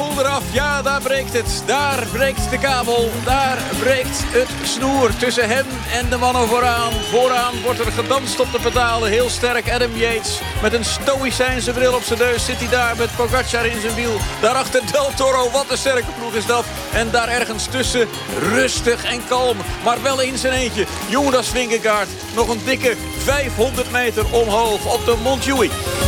Evenepoel eraf. Ja, daar breekt het. Daar breekt de kabel. Daar breekt het snoer tussen hem en de mannen vooraan. Vooraan wordt er gedanst op de pedalen. Heel sterk Adam Yates. Met een stoïcijnse bril op zijn neus zit hij daar met Pogacar in zijn wiel. Daarachter Del Toro. Wat een sterke ploeg is dat. En daar ergens tussen rustig en kalm. Maar wel in zijn eentje. Jonas Vingegaard. Nog een dikke 500 meter omhoog op de Montjuïc.